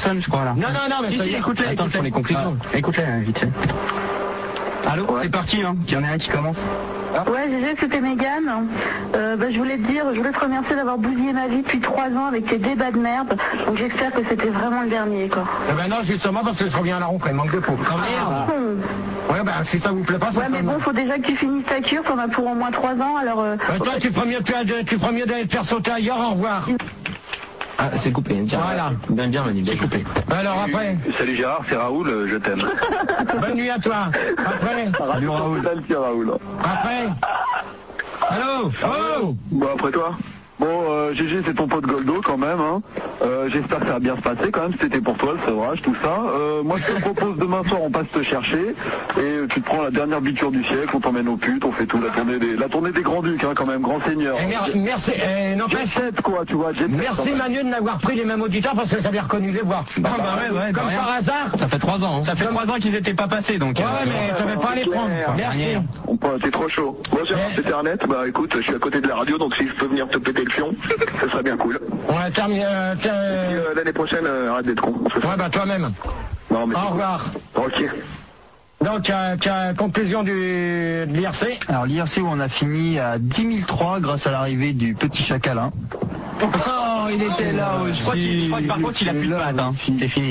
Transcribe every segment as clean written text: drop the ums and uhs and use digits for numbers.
personne, je crois, là. Non, mais ça y est, écoute-les. Attends, je fais les conclusions. Écoute-les, vite fait. Allô, c'est parti, hein. Il y en a un qui commence. Ouais, GG, c'était Mégane. Je voulais te remercier d'avoir bousillé ma vie depuis 3 ans avec tes débats de merde. Donc j'espère que c'était vraiment le dernier, quoi. Eh ben non, justement, parce que je reviens à la rentrée, manque de peau. Oh merde. Ouais, ben si ça vous plaît pas, ça. Ouais, mais bon, faut déjà que tu finisses ta cure, t'en as pour au moins 3 ans, alors... toi, tu ferais mieux d'aller te faire sauter ailleurs, au revoir. Ah, c'est coupé, tiens. Voilà. Bien, Manu, bien coupé. Alors après. Salut Gérard, c'est Raoul, je t'aime. Bonne nuit à toi. Après. Salut Raoul. Salut Raoul. Après. Allô. Oh. Bon, après toi. Bon, GG, c'est ton pote Goldo quand même, hein. J'espère que ça va bien se passer quand même, c'était pour toi le sevrage, tout ça. Moi je te propose demain soir on passe te chercher et tu te prends la dernière biture du siècle, on t'emmène au pute, on fait tout, la tournée des grands ducs, hein, quand même, grand seigneur. Merci, Jet set, quoi, tu vois, jet set. Merci Manu de m'avoir pris les mêmes auditeurs parce que j'avais reconnu les voix. Ouais, comme par hasard. Ça fait 3 ans. Ça fait 3 ans qu'ils étaient pas passés, donc. Ouais, mais je vais pas les prendre. Merci. T'es trop chaud. Bon, Gérard, c'était Arnett, bah écoute, je suis à côté de la radio, donc si je peux venir te péter le fion, ça serait bien cool. On a terminé. L'année prochaine, arrête d'être con. Ouais, bah toi-même. Non, mais au revoir. Ok. Donc, conclusion de l'IRC. Alors l'IRC où on a fini à 10 003 grâce à l'arrivée du petit chacalin. Oh, il était là aussi. Je crois que par contre il a plus de pattes, hein. C'est fini.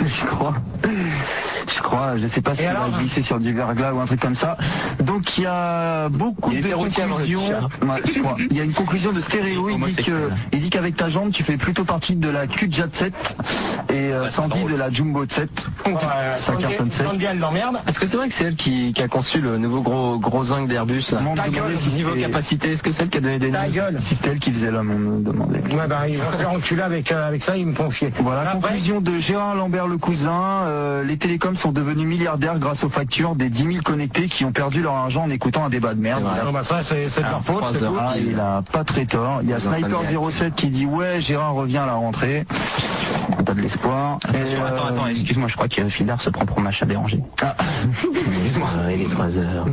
Je crois, je sais pas si il va glisser sur du verglas ou un truc comme ça. Donc il y a beaucoup de conclusions. Ouais, je crois. Il y a une conclusion de Stéréo, il dit qu'avec ta jambe tu fais plutôt partie de la Q-Jet 7 et Sandy de la Jumbo 7. Ça cartonne 7. Sandy elle l'emmerde. Est-ce que c'est vrai que c'est elle qui a conçu le nouveau gros zinc d'Airbus? Ta gueule, niveau capacité, est-ce que c'est elle qui a donné des ta news? gueule. Si c'était elle qui faisait l'homme, on me demandait. Ouais, bah ils vont se faire enculer avec ça, ils me font chier. Voilà, conclusion de Gérard Lambert le cousin, les télécoms sont devenus milliardaires grâce aux factures des 10 000 connectés qui ont perdu leur argent en écoutant un débat de merde. Ça c'est de leur faute. Il a pas très tort. Il y a Sniper 07 qui dit ouais, Gérard revient à la rentrée. On a de l'espoir. Attends, excuse-moi, je crois que Fildar se prend pour match à déranger. Excuse-moi, il est 3 heures.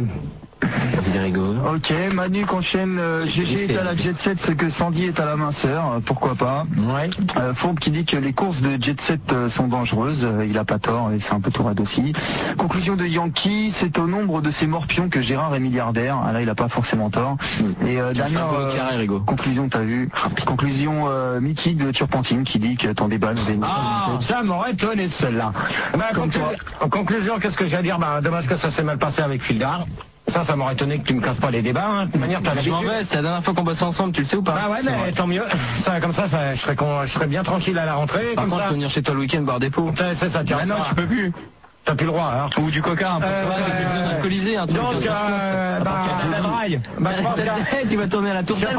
Ok, Manu qu'enchaîne, GG est à la Jet Set, ce que Sandy est à la minceur, pourquoi pas. Ouais. Fourbe qui dit que les courses de Jet Set sont dangereuses, il a pas tort et c'est un peu tout raide aussi. Conclusion de Yankee, c'est au nombre de ces morpions que Gérard est milliardaire. Ah, là il a pas forcément tort. Et dernière conclusion, t'as vu. Conclusion Mickey de Turpentine qui dit que ton débat nous vénère. Ça m'aurait étonné celle-là. En conclusion, qu'est-ce que j'ai à dire? Dommage que ça s'est mal passé avec Fildar. Ça m'aurait étonné que tu me casses pas les débats, hein. De toute manière, t'as l'habitude. C'est la dernière fois qu'on bosse ensemble, tu le sais ou pas? Bah ouais, mais tant mieux. Comme ça, je serais bien tranquille à la rentrée. Par contre, je peux venir chez toi le week-end boire des pots. C'est ça, tiens. Non, tu peux plus. T'as plus le droit, hein. Ou du coca, un peu. Alcoolisé, un truc. Donc, la draille. Tu vas tourner à la tour. Je sais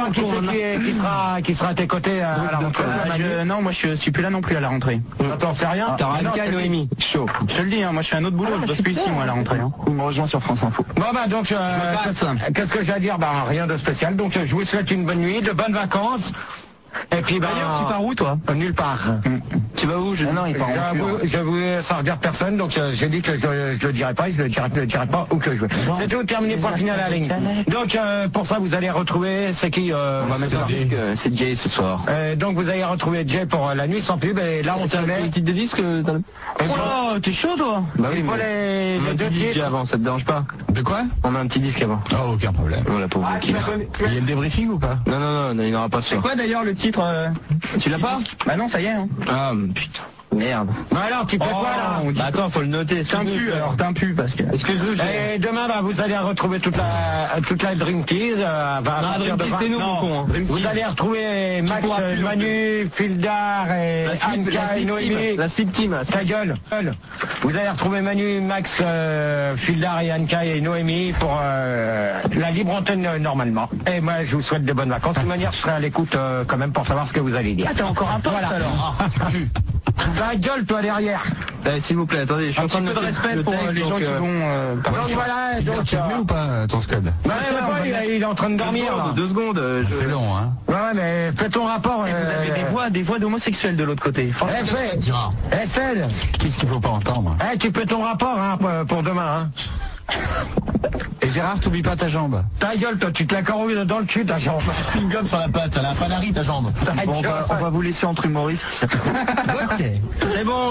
pas qui sera à tes côtés à la rentrée. Non, moi je suis plus là non plus à la rentrée. T'en sais rien? T'auras Anka et Noémie. Chaud. Je te le dis, hein, moi je fais un autre boulot, je bosse plus ici moi à la rentrée. Hein. Il me rejoint sur France Info. Bon donc, qu'est-ce que j'ai à dire? Rien de spécial. Donc je vous souhaite une bonne nuit, de bonnes vacances. Et puis d'ailleurs, tu pars où toi? Nulle part. Tu vas où? Non, il part en je vous, ça regarde personne, donc j'ai dit que je le dirai pas, je le dirai pas où que je veux. C'est tout, terminé, point final à la ligne. Donc pour ça vous allez retrouver, c'est qui on va mettre un disque, c'est Jay ce soir. Donc vous allez retrouver Jay pour la nuit sans pub, et là on se met... le titre de disque Oh, t'es chaud toi? Bah oui, les deux titres avant, ça te dérange pas? De quoi? On met un petit disque avant. Oh, aucun problème. Voilà pour vous. Il y a le débriefing ou pas? Non, il n'y aura pas ça. C'est quoi d'ailleurs le titre? Tu l'as pas? Bah non, ça y est. Hein. Ah putain. Merde. Bah alors, tu fais quoi là? Bah attends, faut le noter. T'es un pu alors, t'es un pu parce que... Excuse-moi. Et demain, vous allez retrouver toute la Dream Tease. Dream Tease, c'est nous, mon con. Vous allez retrouver Max, Manu, Fildar et Anka et Noémie. La Slip Team. Ta gueule. Vous allez retrouver Manu, Max, Fildar et Anka et Noémie pour la libre antenne normalement. Et moi, je vous souhaite de bonnes vacances. De toute manière, je serai à l'écoute quand même pour savoir ce que vous allez dire. Ah, t'as encore un poste alors. Ta gueule, toi, derrière. S'il vous plaît, attendez, je suis en train de peu de respect pour les gens qui vont... Donc voilà, donc... Tu mets ou pas ton scud? Bah, il est en train de dormir, là. 2 secondes. C'est long, hein. Ouais, mais fais ton rapport. Vous avez des voix d'homosexuels de l'autre côté. Estelle. Qu'est-ce qu'il faut pas entendre? Tu fais ton rapport, hein, pour demain, hein. Et Gérard, t'oublies pas ta jambe. Ta gueule, toi, tu te la corrouilles dans le cul, ta jambe. Chewing-gum sur la patte, elle a un panari, ta jambe. Bon, on va vous laisser entre humoristes. C'est bon.